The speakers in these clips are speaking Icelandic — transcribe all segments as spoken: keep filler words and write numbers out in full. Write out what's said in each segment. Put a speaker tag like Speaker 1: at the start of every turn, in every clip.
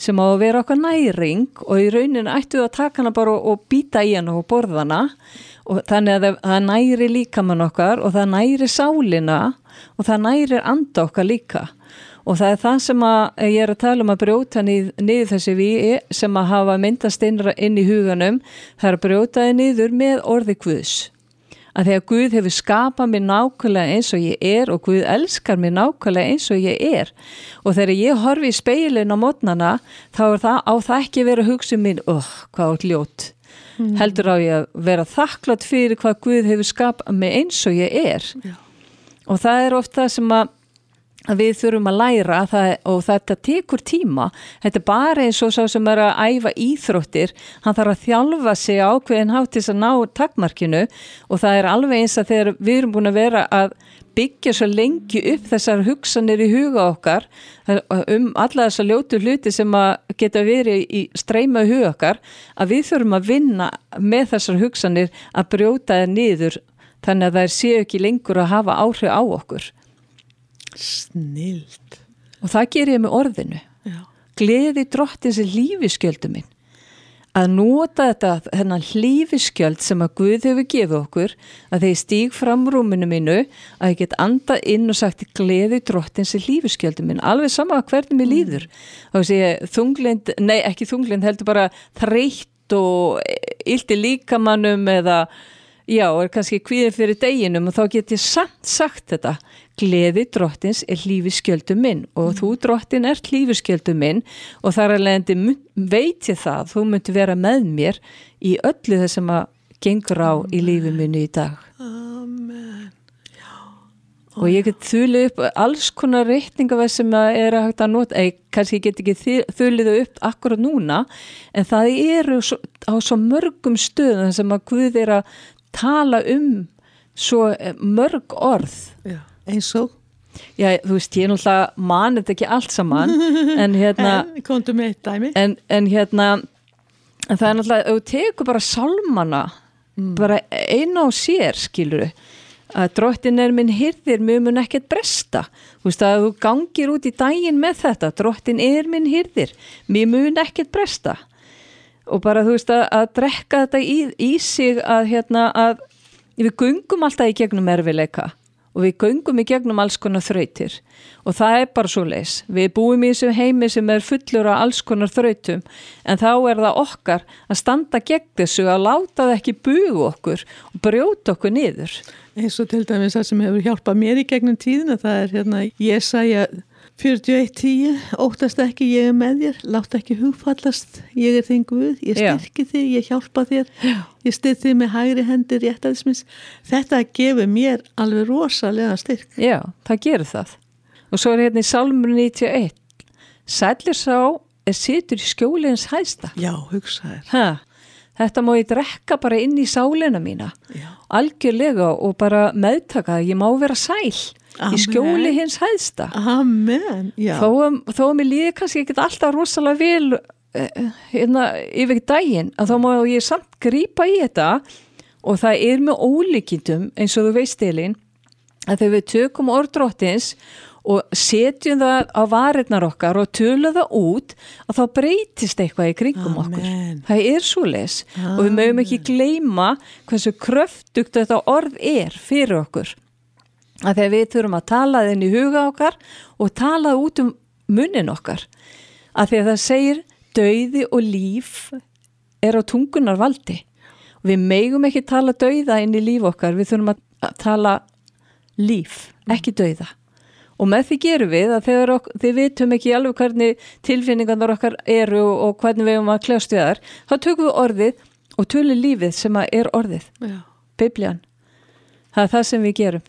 Speaker 1: sem á að vera okkar næring og í rauninni ættu að taka hana bara og, og býta í hana og borða hana og þannig að það næri líkamann okkar og það næri sálina og það næri anda okkar líka og það er það sem að ég er að tala um að brjóta nið, niður þessi víi sem að hafa myndast inn, inn í huganum, það er að brjóta þið niður með orði Guðs. Að því að Guð hefur skapað mér nákvæmlega eins og ég er og Guð elskar mér nákvæmlega eins og ég er og þegar ég horfi í speilin á mótnana þá er það á það ekki vera hugsun mín, oh, hvað er ljót mm. heldur á ég að vera þakklátt fyrir hvað Guð hefur skapað mér eins og ég er Já. Og það er oft það sem að að við þurfum að læra það, og þetta tekur tíma þetta er bara eins og sá sem er að æfa íþróttir, hann þarf að þjálfa sig ákveðin hátt til að ná takmarkinu og það er alveg eins að þegar við erum búin að vera að byggja svo lengi upp þessar hugsanir í huga okkar um alla þessar ljótu hluti sem að geta verið í streyma í huga okkar, að við þurfum að vinna með þessar hugsanir að brjóta þær niður þannig að þær séu ekki lengur að hafa áhrif á okkur.
Speaker 2: Snilt.
Speaker 1: Og það ger ég með orðinu.
Speaker 2: Já.
Speaker 1: Gleði drottins er lífiskjöldu minn. Að nota þetta, þennan lífiskjöld sem að Guð hefur gefið okkur, að þegar ég stíg fram rúminu mínu, að ég get andað inn og sagt gleði drottins er lífiskjöldu minn. Alveg sama hvernig mér líður. Mm. Þá sé ég þunglind, nei ekki þunglind, heldur bara þreytt og illt í líkamannum eða já, er kannski kvíðin fyrir deginum og þá get ég samt sagt þetta. Gleði drottins er lífiskjöldu minn og mm. þú drottin ert lífiskjöldu minn og þar að leiðandi veit ég það, þú myndir vera með mér í öllu það sem að gengur á Amen. Í lífi minni í dag.
Speaker 2: Amen. Já.
Speaker 1: Og ég get þulið upp alls konar reikningaverð sem að er að hægt að nota, eða kannski get ekki þulið upp akkurat núna, en það eru svo, á svo mörgum stöðum sem að Guð er að tala um svo mörg orð.
Speaker 2: Já. Eins og?
Speaker 1: Já, þú veist, ég er náttúrulega man þetta ekki allt saman en hérna
Speaker 2: en, komdu með eitt dæmi
Speaker 1: en, en hérna en það er náttúrulega, ef þú tekur bara sálmana mm. bara eina á sér skilur að drottin er minn hirðir, mér mun ekkert bresta þú veist að þú gangir út í daginn með þetta, drottin er minn hirðir mér mun ekkert bresta og bara þú veist að, að drekka þetta í, í sig að hérna að við göngum alltaf í gegnum erfiðleika og við göngum í gegnum alls konar þrautir og það er bara svo leis. Við búum í þessum heimi sem er fullur af alls konar þrautum en þá er það okkar að standa gegn þessu, að láta það ekki buga okkur og brjóta okkur niður.
Speaker 2: Eins og til dæmis það sem hefur hjálpað mér í gegnum tíðina, það er hérna Jesaja fjörutíu og eitt tíu, óttast ekki, ég er með þér, látt ekki hugfallast, ég er þinn Guð, ég styrki þig, ég hjálpa þér, Já. Ég styð þig með hægri hendur réttæðismins. Þetta gefur mér alveg rosalega styrk.
Speaker 1: Já, það gerir það. Og svo er hérna í Sálmur níutíu og eitt, sælir sá er situr í skjóliðins hæsta.
Speaker 2: Já, hugsa þér.
Speaker 1: Ha, þetta má ég drekka bara inn í sálina mína, Já. Algjörlega og bara meðtaka, ég má vera sæl. Amen. Í skjóli hins hæðsta.
Speaker 2: Amen, já.
Speaker 1: Þó að, þó að mér líði kannski ekki alltaf rosalega vel hérna yfir daginn, að þá má ég samt grípa í þetta og það er með ólíkindum eins og þú veist Elín, að þegar við tökum orð drottins og setjum það á varirnar okkar og tölum það út, að þá breytist eitthvað í kringum
Speaker 2: Amen.
Speaker 1: Okkur. Það er svoleiðis og við mögum ekki gleyma hversu kröftugt þetta orð er fyrir okkur. Að þegar við þurfum að tala þinn í huga okkar og tala út um munnin okkar. Að þegar það segir dauði og líf er á tungunar valdi. Við megum ekki tala dauða inn í líf okkar, við þurfum að tala líf, ekki dauða. Og með því gerum við að þegar ok, þið vitum ekki alveg hvernig tilfinningarnar okkar eru og hvernig við erum að kljást við þar, þá tökum við orðið og tölum lífið sem er orðið.
Speaker 2: Já.
Speaker 1: Biblían. Það er það sem við gerum.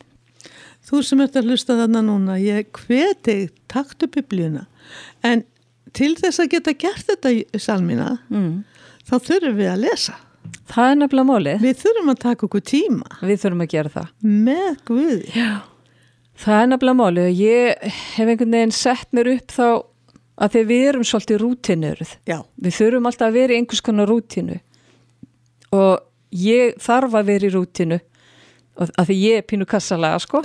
Speaker 2: Þú sem ert að hlusta þarna núna, ég hveti taktu biblíuna, en til þess að geta gert þetta í salmina, mm. þá þurfum við að lesa.
Speaker 1: Það er nefnilega málið.
Speaker 2: Við þurfum að taka okkur tíma.
Speaker 1: Við þurfum að gera það.
Speaker 2: Með Guði.
Speaker 1: Já, það er nefnilega málið. Ég hef einhvern veginn sett mér upp þá að þegar við erum svolítið rútinuð.
Speaker 2: Já.
Speaker 1: Við þurfum alltaf að vera í einhvers konar rútinu og ég þarf að vera í rútinu. Og að því ég er pínu kassalega sko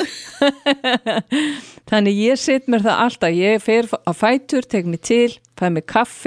Speaker 1: þannig ég set mér það alltaf, ég fer á fætur, tek mig til, fæ mig kaffi